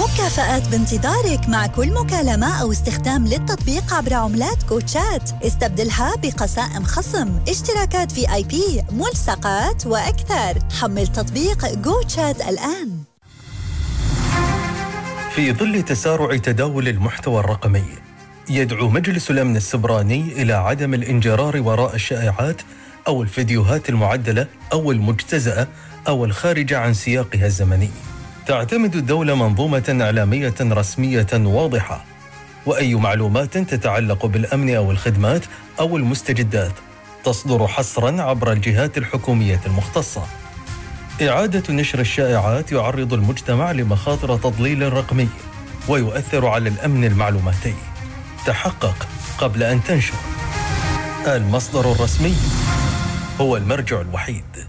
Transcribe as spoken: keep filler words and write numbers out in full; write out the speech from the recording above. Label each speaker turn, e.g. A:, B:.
A: مكافآت بانتظارك مع كل مكالمة أو استخدام للتطبيق عبر عملات كوتشات. استبدلها بقسائم خصم، اشتراكات في آي بي، ملصقات وأكثر. حمل تطبيق كوتشات الآن.
B: في ظل تسارع تداول المحتوى الرقمي، يدعو مجلس الأمن السبراني إلى عدم الانجرار وراء الشائعات أو الفيديوهات المعدلة أو المجتزأة أو الخارجة عن سياقها الزمني. تعتمد الدولة منظومة إعلامية رسمية واضحة، وأي معلومات تتعلق بالأمن أو الخدمات أو المستجدات تصدر حصراً عبر الجهات الحكومية المختصة. إعادة نشر الشائعات يعرض المجتمع لمخاطر تضليل رقمي ويؤثر على الأمن المعلوماتي. تحقق قبل أن تنشر. المصدر الرسمي هو المرجع الوحيد.